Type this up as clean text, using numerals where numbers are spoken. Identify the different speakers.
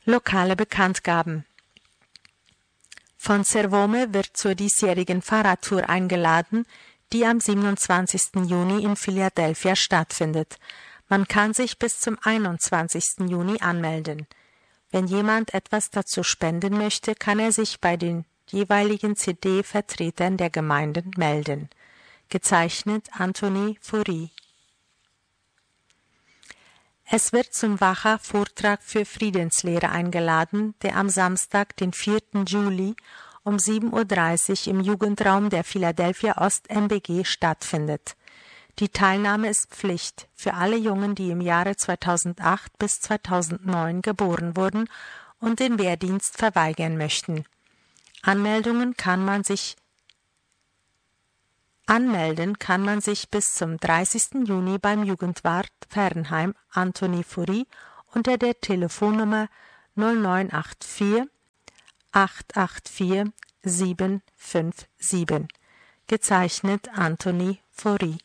Speaker 1: Lokale Bekanntgaben. Von Cervome wird zur diesjährigen Fahrradtour eingeladen, die am 27. Juni in Philadelphia stattfindet. Man kann sich bis zum 21. Juni anmelden. Wenn jemand etwas dazu spenden möchte, kann er sich bei den jeweiligen CD-Vertretern der Gemeinden melden. Gezeichnet Anthony Fourie. Es wird zum Wacher Vortrag für Friedenslehre eingeladen, der am Samstag, den 4. Juli um 7:30 Uhr im Jugendraum der Philadelphia Ost MBG stattfindet. Die Teilnahme ist Pflicht für alle Jungen, die im Jahre 2008 bis 2009 geboren wurden und den Wehrdienst verweigern möchten. Anmelden kann man sich bis zum 30. Juni beim Jugendwart Fernheim Anthony Fourie unter der Telefonnummer 0984 884 757. Gezeichnet Anthony Fourie.